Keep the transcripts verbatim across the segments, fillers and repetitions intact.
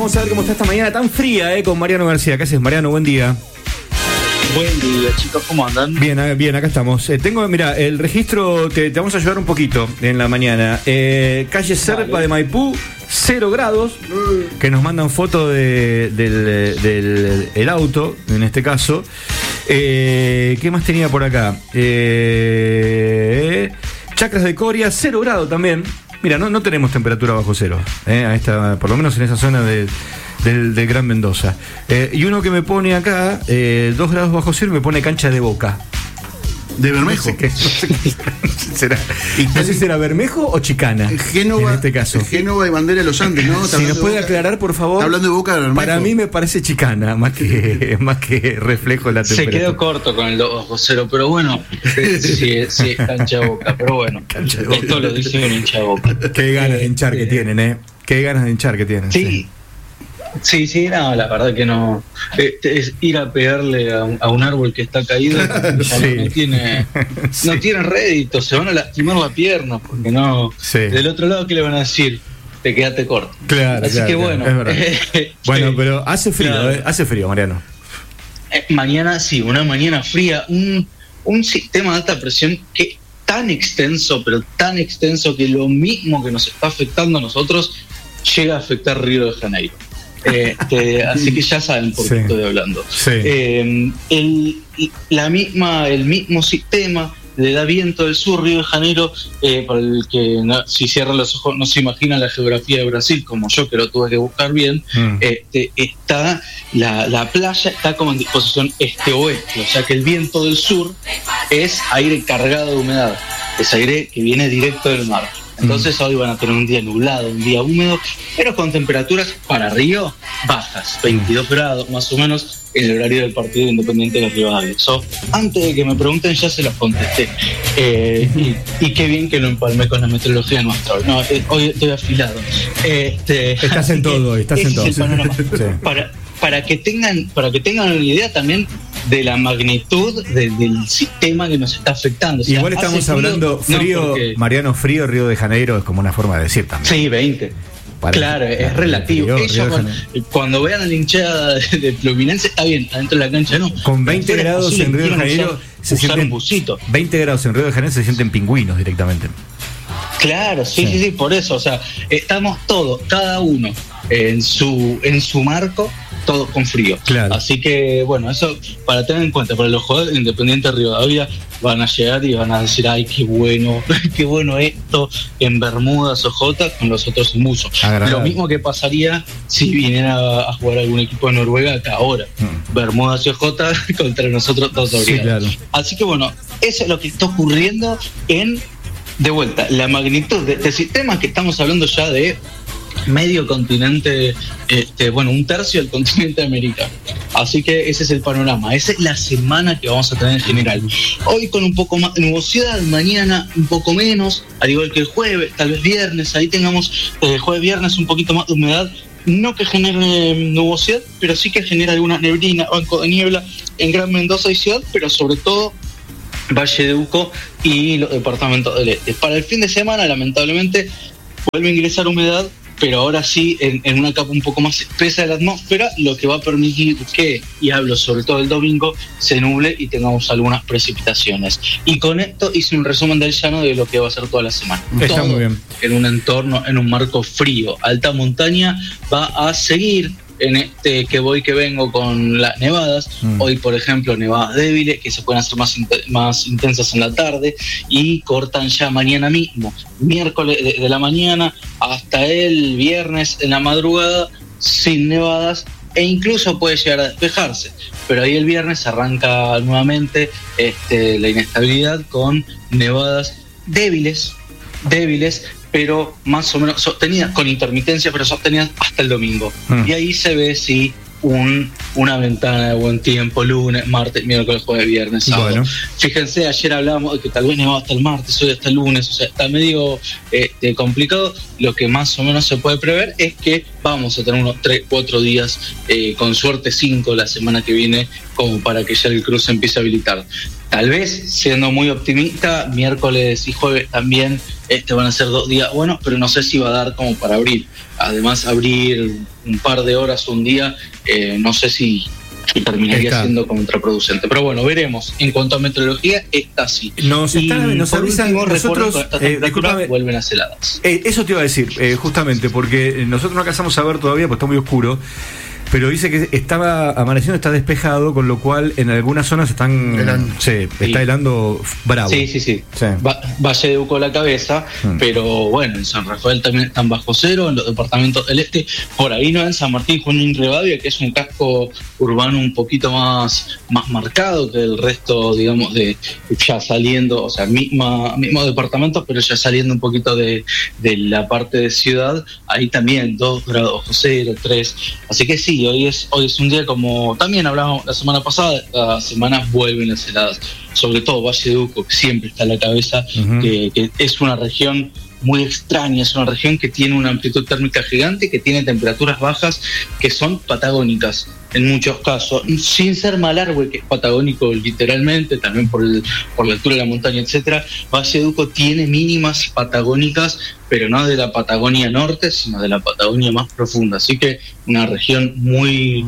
Vamos a ver cómo está esta mañana tan fría, eh, con Mariano García. ¿Qué haces, Mariano? Buen día. Buen día, chicos, ¿cómo andan? Bien, bien, acá estamos. Eh, tengo, mira, el registro, te, te vamos a ayudar un poquito en la mañana. Eh, calle Serpa vale. de Maipú, cero grados, que nos mandan foto de, del, del el auto, en este caso. Eh, ¿Qué más tenía por acá? Eh, Chacras de Coria, cero grados también. Mira, no, no tenemos temperatura bajo cero, eh, a esta, por lo menos en esa zona de, del, del Gran Mendoza. Eh, y uno que me pone acá, eh, dos grados bajo cero, me pone Cancha de Boca. ¿De Bermejo? No sé qué, no sé qué será. No sé si será Bermejo o Chicana. Génova, en este caso. Génova y Bandera de los Andes, ¿no? Si nos puede aclarar, por favor. ¿Está hablando de Boca de Bermejo? Para mí me parece Chicana, más que, más que reflejo de la temperatura. Se quedó corto con el dos bajo cero, pero bueno, sí, sí es Cancha de Boca, pero bueno, Cancha de Boca. Esto lo dice un hincha de Boca. Qué ganas de hinchar que tienen, ¿eh? Qué ganas de hinchar que tienen. Sí. sí. Sí, sí, no, la verdad que no. Este, es ir a pegarle a un, a un árbol que está caído, sí. no tiene sí. no tiene rédito, se van a lastimar la pierna, porque no. Sí. Del otro lado, ¿qué le van a decir? Te quedaste corto. Claro, Así claro, que claro, bueno. Es verdad. Bueno, pero hace frío, claro. ¿eh? Hace frío, Mariano. Eh, mañana sí, una mañana fría, un, un sistema de alta presión que tan extenso, pero tan extenso que lo mismo que nos está afectando a nosotros llega a afectar Río de Janeiro. Este, así que ya saben por qué sí. estoy hablando. Sí. Eh, el, la misma, el mismo sistema le da viento del sur, Río de Janeiro, eh, para el que no, si cierran los ojos no se imagina la geografía de Brasil, como yo que lo tuve que buscar bien. Mm. Este, está la, la playa está como en disposición este-oeste, o sea que el viento del sur es aire cargado de humedad, es aire que viene directo del mar. Entonces hoy van a tener un día nublado, un día húmedo, pero con temperaturas para Río bajas, veintidós grados más o menos en el horario del partido Independiente de Rivadavia. So, antes de que me pregunten ya se los contesté. Eh, y, y qué bien que lo empalmé con la meteorología nuestra. No, eh, hoy estoy afilado. Este, estás en todo, estás en todo. Sí. Para, para que tengan, para que tengan una idea también de la magnitud de, del sistema que nos está afectando. O sea, igual estamos frío, hablando frío, no porque... Mariano, frío, Río de Janeiro es como una forma de decir también. Sí, veinte. Parece, claro, es claro, relativo. Frío, Ellos cuando, cuando vean a la hinchada de, de Fluminense, está bien, adentro de la cancha no. Con veinte grados en Río de Janeiro usar, se usar sienten, veinte grados en Río de Janeiro se sienten pingüinos directamente. Claro, sí, sí, sí, sí, por eso, o sea, estamos todos, cada uno en su en su marco, todos con frío. Claro. Así que, bueno, eso para tener en cuenta, para los jugadores independientes de Rivadavia van a llegar y van a decir, ay, qué bueno, qué bueno esto en Bermudas o Jota con los otros en Muso. Lo mismo que pasaría si viniera a jugar algún equipo de Noruega acá ahora. Mm. Bermudas y Jota contra nosotros dos sí, claro. Así que, bueno, eso es lo que está ocurriendo en, de vuelta, la magnitud de este sistema que estamos hablando ya de medio continente, este, bueno, un tercio del continente americano. Así que ese es el panorama, esa es la semana que vamos a tener en general. Hoy con un poco más de nubosidad, mañana un poco menos, al igual que el jueves, tal vez viernes, ahí tengamos eh, jueves, viernes un poquito más de humedad, no que genere nubosidad, pero sí que genera alguna neblina, banco de niebla en Gran Mendoza y Ciudad, pero sobre todo Valle de Uco y los departamentos del este. Para el fin de semana, lamentablemente, vuelve a ingresar humedad, pero ahora sí en, en una capa un poco más espesa de la atmósfera, lo que va a permitir que, y hablo sobre todo el domingo, se nuble y tengamos algunas precipitaciones. Y con esto hice un resumen del llano de lo que va a ser toda la semana. Está todo muy bien. En un entorno, en un marco frío. Alta montaña va a seguir en este que voy que vengo con las nevadas. Mm. Hoy, por ejemplo, nevadas débiles que se pueden hacer más, int- más intensas en la tarde y cortan ya mañana mismo, miércoles de, de la mañana hasta el viernes en la madrugada sin nevadas, e incluso puede llegar a despejarse, pero ahí el viernes arranca nuevamente este, la inestabilidad con nevadas débiles, débiles pero más o menos sostenidas, con intermitencia, pero sostenidas hasta el domingo. Mm. Y ahí se ve si un, una ventana de buen tiempo, lunes, martes, miércoles, jueves, viernes, sábado. Bueno. Fíjense, ayer hablábamos de que tal vez nevaba hasta el martes, hoy hasta el lunes, o sea, está medio este, complicado. Lo que más o menos se puede prever es que vamos a tener unos tres, cuatro días, eh, con suerte cinco la semana que viene, como para que ya el cruce empiece a habilitar. Tal vez, siendo muy optimista, miércoles y jueves también este van a ser dos días buenos, pero no sé si va a dar como para abrir. Además, abrir un par de horas o un día, eh, no sé si terminaría está. siendo contraproducente. Pero bueno, veremos. En cuanto a meteorología, está así. Nos, está, y nos avisan último, nosotros, eh, vuelven las heladas. Eh, eso te iba a decir, eh, justamente, porque nosotros no alcanzamos a ver todavía, pues está muy oscuro. Pero dice que estaba amaneciendo, está despejado, con lo cual en algunas zonas están helando. Sí, está sí. helando bravo. Sí, sí, sí. sí. Va, Valle de Uco la cabeza, hmm. pero bueno, en San Rafael también están bajo cero, en los departamentos del este, por ahí no en San Martín, Junín, Rivadavia, que es un casco urbano un poquito más, más marcado que el resto, digamos, de ya saliendo, o sea, misma, mismo departamento, pero ya saliendo un poquito de, de la parte de ciudad, ahí también dos grados bajo cero, tres, así que sí. Hoy es, hoy es un día como también hablamos la semana pasada, estas semanas vuelven las heladas, sobre todo Valle de Uco, que siempre está en la cabeza, uh-huh. que, que es una región muy extraña, es una región que tiene una amplitud térmica gigante, que tiene temperaturas bajas que son patagónicas en muchos casos, sin ser Malargüe, que es patagónico literalmente, también por, el, por la altura de la montaña, etcétera. Valle de Uco tiene mínimas patagónicas, pero no de la Patagonia norte, sino de la Patagonia más profunda, así que una región muy,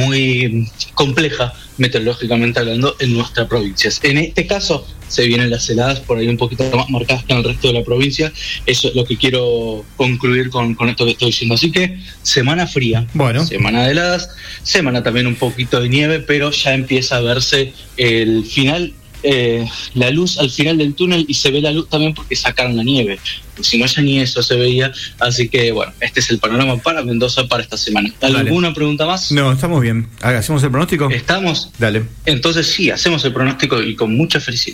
muy compleja meteorológicamente hablando en nuestra provincia. En este caso se vienen las heladas por ahí un poquito más marcadas que en el resto de la provincia. Eso es lo que quiero concluir con, con esto que estoy diciendo. Así que semana fría, bueno. semana de heladas, semana también un poquito de nieve, pero ya empieza a verse el final, eh, la luz al final del túnel, y se ve la luz también porque sacaron la nieve. Si no, ya ni eso se veía. Así que bueno, este es el panorama para Mendoza para esta semana. ¿Alguna Dale. pregunta más? No, estamos bien. ¿Hacemos el pronóstico? ¿Estamos? Dale. Entonces sí, hacemos el pronóstico y con mucha felicidad.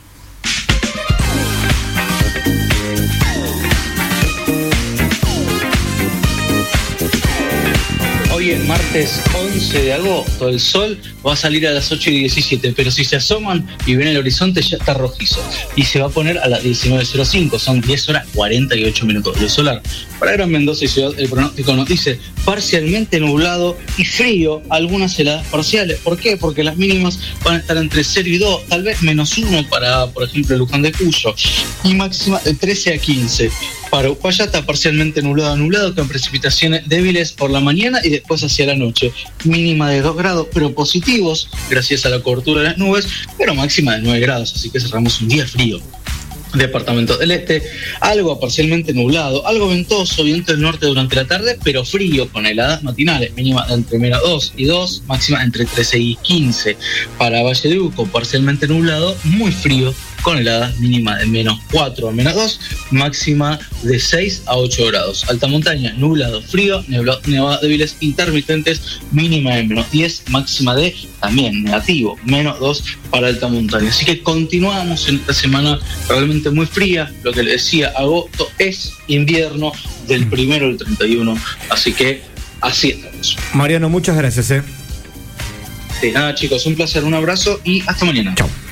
Hoy es martes once de agosto, el sol va a salir a las ocho y diecisiete, pero si se asoman y ven el horizonte ya está rojizo y se va a poner a las diecinueve cero cinco, son diez horas cuarenta y ocho minutos de solar. Para Gran Mendoza y Ciudad el pronóstico nos dice parcialmente nublado y frío, algunas heladas parciales. ¿Por qué? Porque las mínimas van a estar entre cero y dos, tal vez menos uno para, por ejemplo, Luján de Cuyo, y máxima de trece a quince. Para Uspallata parcialmente nublado a nublado, con precipitaciones débiles por la mañana y después hacia la noche. Mínima de dos grados, pero positivos, gracias a la cobertura de las nubes, pero máxima de nueve grados, así que cerramos un día frío. Departamento del Este, algo parcialmente nublado, algo ventoso, viento del norte durante la tarde, pero frío, con heladas matinales, mínima entre menos dos y dos, máxima entre trece y quince. Para Valle de Uco, parcialmente nublado, muy frío, con heladas mínima de menos cuatro a menos dos, máxima de seis a ocho grados. Alta montaña, nublado, frío, nevadas débiles intermitentes, mínima de menos diez, máxima de también negativo, menos dos para alta montaña. Así que continuamos en esta semana realmente muy fría. Lo que les decía, agosto es invierno del primero al treinta y uno, así que así estamos. Mariano, muchas gracias. ¿eh? De nada, chicos, un placer, un abrazo y hasta mañana. Chao.